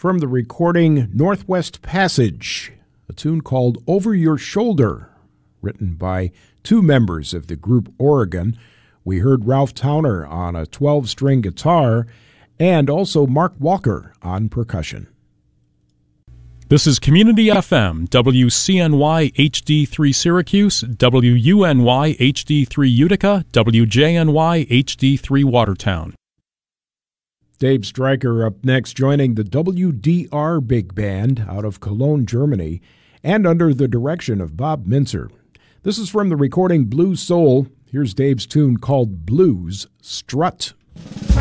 from the recording Northwest Passage, a tune called Over Your Shoulder, written by two members of the group Oregon. We heard Ralph Towner on a 12-string guitar and also Mark Walker on percussion. This is Community FM, WCNY HD3 Syracuse, WUNY HD3 Utica, WJNY HD3 Watertown. Dave Stryker up next, joining the WDR Big Band out of Cologne, Germany, and under the direction of Bob Mintzer. This is from the recording Blue Soul. Here's Dave's tune called Blues Strut.